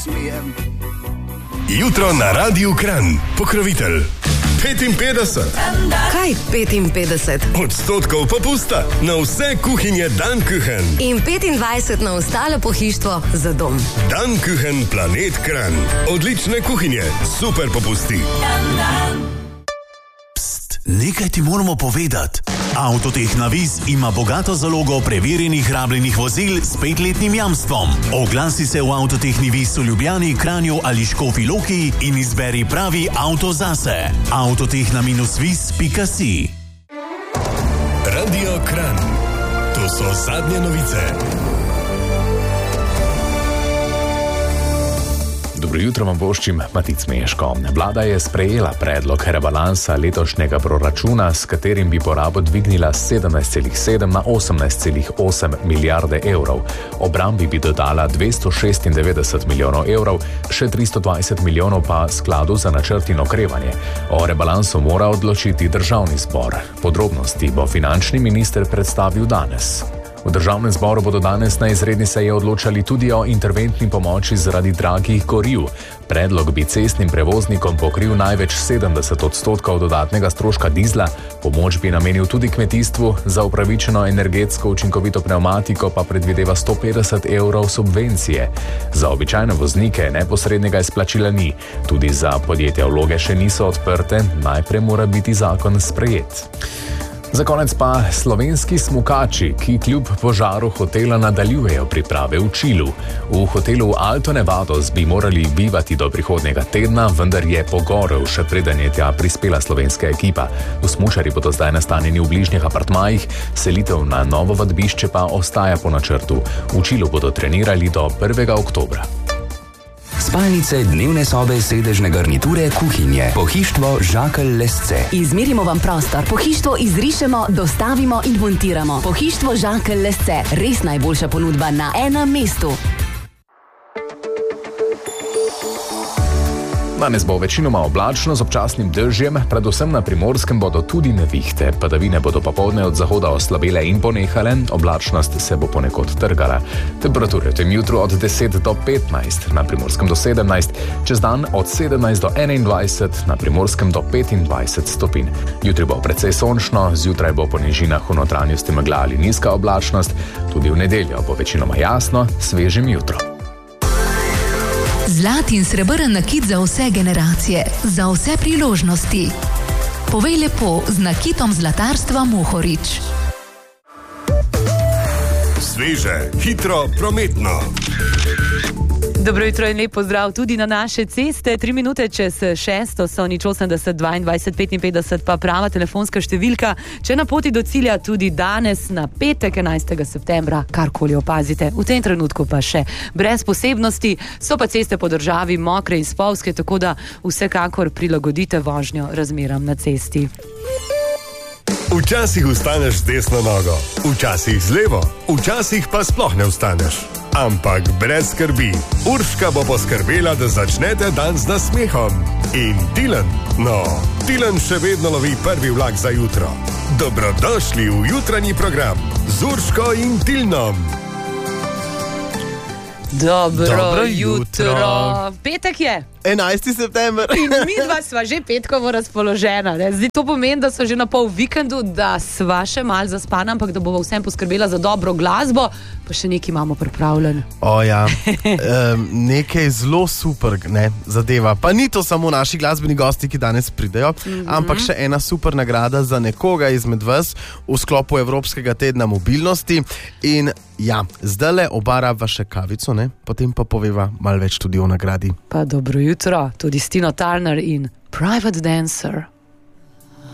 nasmejem. Jutro na Radiu Kranj, pokrovitelj 55. Kaj 55% popusta na vse kuhinje Dankuchen. in 25% na ostalo pohištvo za dom. Dankuchen Planet Kranj. Odlične kuhinje, super popusti. Nekaj ti moramo povedati. Avtotehna Viz ima bogato zalogo preverjenih rabljenih vozil s 5-letnim jamstvom. Oglasi se v Avtotehni Viz v Ljubljani, Kranju ali Škofji Loki in izberi pravi avto zase. Avtotehna-viz.si. Radio Kranj. To so zadnje novice. Dobro jutro vam voščim, Matic Meško. Vlada je sprejela predlog rebalansa letošnjega proračuna, s katerim bi porabo dvignila 17,7 na 18,8 milijarde evrov. Obrambi bi dodala 296 milijonov evrov, še 320 milijonov pa skladu za načrt in okrevanje. O rebalansu mora odločiti državni zbor. Podrobnosti bo finančni minister predstavil danes. V državnem zboru bodo danes na izredni seji odločali tudi o interventni pomoči zaradi dragih goriv. Predlog bi cestnim prevoznikom pokril največ 70% dodatnega stroška dizla, pomoč bi namenil tudi kmetijstvu, za upravičeno energetsko učinkovito pnevmatiko pa predvideva 150 evrov subvencije. Za običajne voznike neposrednega izplačila ni, tudi za podjetja vloge še niso odprte, najprej mora biti zakon sprejet. Za konec pa slovenski smukači, ki kljub požaru hotela nadaljujejo priprave v Čilu. V hotelu Alto Nevados bi morali bivati do prihodnjega tedna, vendar je pogorel, še preden je tja prispela slovenska ekipa. Smučarji bodo zdaj nastanjeni v bližnjih apartmajih, selitev na novo vadbišče pa ostaja po načrtu. V Čilu bodo trenirali do 1. oktobra. Spalnice, dnevne sobe, sedežne garniture, kuhinje. Pohištvo Žakelj Lesce. Izmerimo vam prostor, pohištvo izrišemo, dostavimo in montiramo. Pohištvo Žakelj Lesce. Res najboljša ponudba na enem mestu. Danes bo večinoma oblačno z občasnim dežjem, predvsem na Primorskem bodo tudi nevihte. Padavine bodo popoldne od zahoda oslabele in ponehale, oblačnost se bo ponekod trgala. Temperature v tem jutru od 10 do 15, na Primorskem do 17, čez dan od 17 do 21, na Primorskem do 25 stopinj. Jutri bo precej sončno, zjutraj bo po nižinah v notranjosti megla ali nizka oblačnost, tudi v nedeljo bo večinoma jasno, svežim jutrom. Zlat in srebrn nakit za vse generacije, za vse priložnosti. Povej lepo z nakitom zlatarstva Mohorič. Sveže, hitro, prometno. Dobro jutro in lep pozdrav tudi na naše ceste. 3 minute čez 6 so 080 22 55 pa prava telefonska številka. Če na poti do cilja tudi danes na petek 11. septembra, karkoli opazite. V tem trenutku pa še brez posebnosti, so pa ceste po državi mokre in spolzke, tako da vsekakor prilagodite vožnjo razmeram na cesti. Včasih vstaneš z desno nogo, včasih z levo, včasih pa sploh ne vstaneš. Ampak brez skrbi, Urška bo poskrbela, da začnete dan z nasmehom. In Tilen, Tilen še vedno lovi prvi vlak za jutro. Dobrodošli v jutranji program z Urško in Tilnom. Dobro jutro. Petek je. 11. september. In mi dva sva že petkovo razpoložena. Ne? Zdaj to pomeni, da so že na pol vikendu, da sva še mal zaspana, ampak da bova vsem poskrbela za dobro glasbo, pa še nekaj imamo pripravljen. Ja, nekaj zelo super zadeva. Pa ni to samo naši glasbeni gosti, ki danes pridejo, ampak še ena super nagrada za nekoga izmed vas v sklopu Evropskega tedna mobilnosti. In ja, zdajle obarava še kavico, potem pa poveva malo več tudi o nagradi. Pa dobro jutro, tudi Stino Turner in Private Dancer.